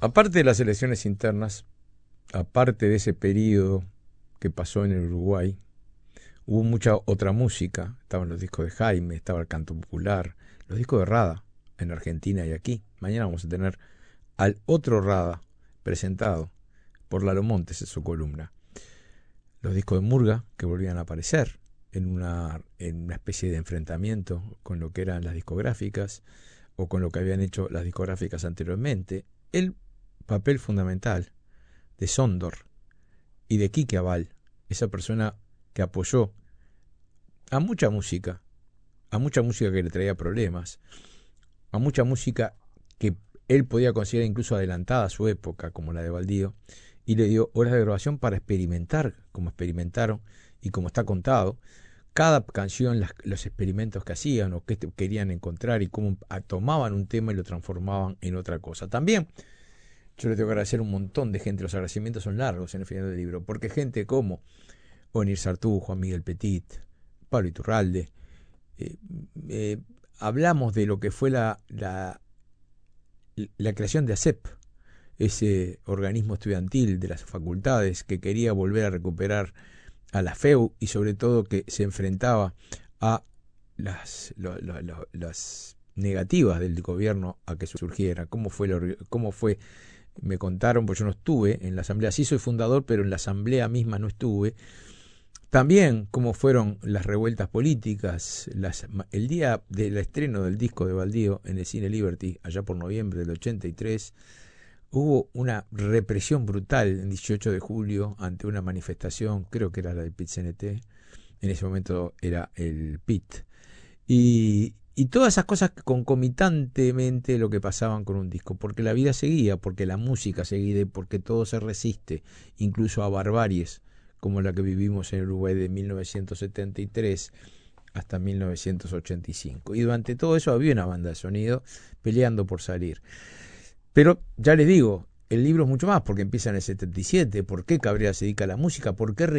Aparte de las elecciones internas, aparte de ese periodo que pasó en el Uruguay, hubo mucha otra música. Estaban los discos de Jaime, estaba el canto popular, los discos de Rada en Argentina y aquí. Mañana vamos a tener al otro Rada presentado por Lalo Montes en su columna. Los discos de Murga que volvían a aparecer en una especie de enfrentamiento con lo que eran las discográficas o con lo que habían hecho las discográficas anteriormente. El papel fundamental de Sondor y de Quique Abal, esa persona que apoyó a mucha música que le traía problemas, a mucha música que él podía considerar incluso adelantada a su época, como la de Baldío, y le dio horas de grabación para experimentar, como experimentaron y como está contado, cada canción, los experimentos que hacían o que querían encontrar y cómo tomaban un tema y lo transformaban en otra cosa. También yo le tengo que agradecer a un montón de gente, los agradecimientos son largos en el final del libro, porque gente como Onir Sartú, Juan Miguel Petit, Pablo Iturralde, hablamos de lo que fue la creación de ASEP, ese organismo estudiantil de las facultades que quería volver a recuperar a la FEU y sobre todo que se enfrentaba a las negativas del gobierno a que surgiera. ¿Cómo fue? Me contaron, pues yo no estuve en la asamblea, sí soy fundador, pero en la asamblea misma no estuve. También cómo fueron las revueltas políticas, el día del estreno del disco de Baldío en el Cine Liberty, allá por noviembre del 83, hubo una represión brutal el 18 de julio ante una manifestación, creo que era la del PIT-CNT, en ese momento era el PIT. Y todas esas cosas concomitantemente lo que pasaban con un disco, porque la vida seguía, porque la música seguía y porque todo se resiste, incluso a barbaries como la que vivimos en Uruguay de 1973 hasta 1985. Y durante todo eso había una banda de sonido peleando por salir. Pero ya les digo, el libro es mucho más, porque empieza en el 77. ¿Por qué Cabrera se dedica a la música? ¿Por qué